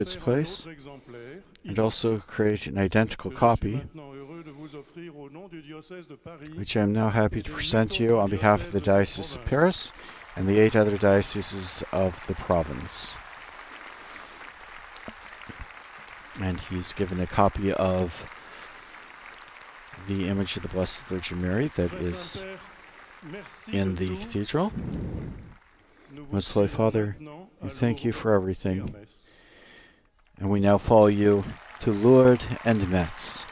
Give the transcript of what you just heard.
its place, and also create an identical copy, which I am now happy to present to you on behalf of the Diocese of Paris and the 8 other dioceses of the province. And he's given a copy of the image of the Blessed Virgin Mary that is in the cathedral. Most Holy Father, we thank you for everything. And we now follow you to Lourdes and Metz.